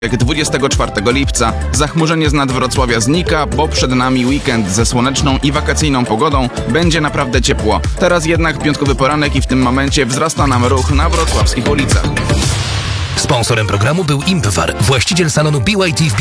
24 lipca. Zachmurzenie z nad Wrocławia znika, bo przed nami weekend ze słoneczną i wakacyjną pogodą. Będzie naprawdę ciepło. Teraz jednak piątkowy poranek i w tym momencie wzrasta nam ruch na wrocławskich ulicach. Sponsorem programu był Impwar, właściciel salonu BYT w